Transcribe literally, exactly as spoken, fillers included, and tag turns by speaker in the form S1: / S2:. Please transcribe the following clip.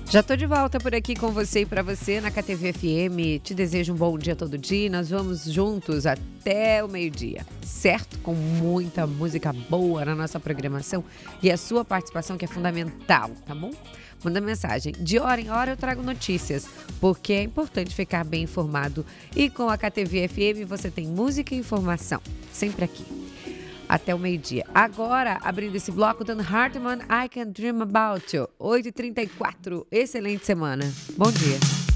S1: Já tô de volta por aqui com você e para você na K T V F M. Te desejo um bom dia todo dia e nós vamos juntos até o meio-dia, certo? Com muita música boa na nossa programação e a sua participação que é fundamental, tá bom? Manda mensagem. De hora em hora eu trago notícias, porque é importante ficar bem informado. E com a K T V F M você tem música e informação, sempre aqui. Até o meio-dia. Agora, abrindo esse bloco, Dan Hartman, I Can Dream About You. oito e trinta e quatro. Excelente semana. Bom dia.